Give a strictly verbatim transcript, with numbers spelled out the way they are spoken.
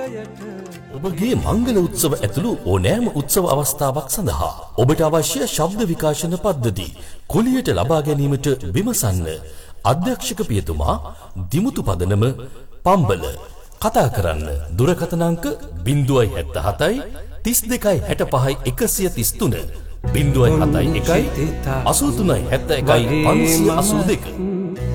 ඔබගේ මංගල උත්සව ඇතුළු ඕනෑම උත්සව අවස්ථාවක් සඳහා ඔබට අවශ්‍ය ශබ්ද විකාශන පද්ධති කුලියට ලබා ගැනීමට විමසන්න. අධ්‍යක්ෂක පියතුමා දිමුතු පදනම පම්බල. කතා කරන්න දුරකථන අංක ज़ीरो सात सात तीस දෙකයි හැට පහයි එකසිය තිස් තුන ज़ीरो सात එකයි අසූ තුනයි හැත්තෑ එකයි පන්සිය අසූ දෙක.